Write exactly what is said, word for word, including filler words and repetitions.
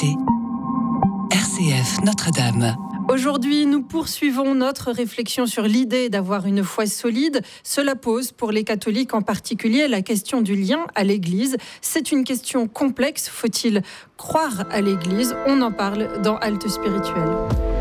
écoutez R C F Notre-Dame. Aujourd'hui, nous poursuivons notre réflexion sur l'idée d'avoir une foi solide. Cela pose pour les catholiques en particulier la question du lien à l'Église. C'est une question complexe. Faut-il croire à l'Église ? On en parle dans Halte Spirituelle.